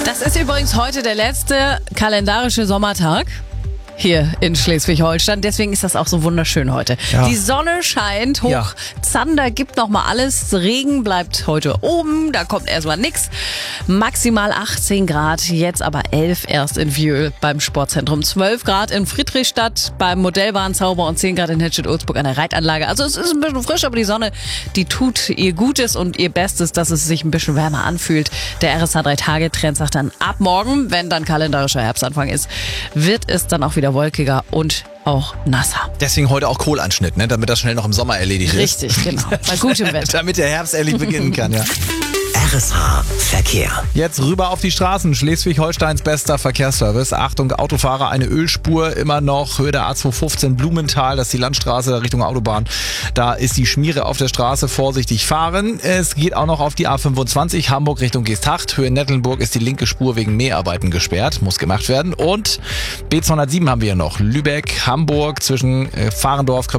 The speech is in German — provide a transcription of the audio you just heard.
Das ist übrigens heute der letzte kalendarische Sommertag hier in Schleswig-Holstein. Deswegen ist das auch so wunderschön heute. Ja. Die Sonne scheint hoch. Ja. Zander gibt noch mal alles. Regen bleibt heute oben. Da kommt erstmal nix. Maximal 18 Grad. Jetzt aber 11 erst in Vieux beim Sportzentrum. 12 Grad in Friedrichstadt beim Modellwarenzauber und 10 Grad in Hedstedt-Ulzburg an der Reitanlage. Also es ist ein bisschen frisch, aber die Sonne, die tut ihr Gutes und ihr Bestes, dass es sich ein bisschen wärmer anfühlt. Der RSH 3-Tage-Trend sagt dann, ab morgen, wenn dann kalendarischer Herbstanfang ist, wird es dann auch wieder wolkiger und auch nasser. Deswegen heute auch Kohlanschnitt, ne? Damit das schnell noch im Sommer erledigt ist. Richtig, genau. Bei gutem Wetter. Damit der Herbst endlich beginnen kann, ja. RSH Verkehr. Jetzt rüber auf die Straßen. Schleswig-Holsteins bester Verkehrsservice. Achtung, Autofahrer, eine Ölspur immer noch. Höhe der A215 Blumenthal, das ist die Landstraße Richtung Autobahn. Da ist die Schmiere auf der Straße. Vorsichtig fahren. Es geht auch noch auf die A25 Hamburg Richtung Geesthacht. Höhe Nettelnburg ist die linke Spur wegen Mäharbeiten gesperrt. Muss gemacht werden. Und B207 haben wir noch. Lübeck, Hamburg zwischen Fahrendorf,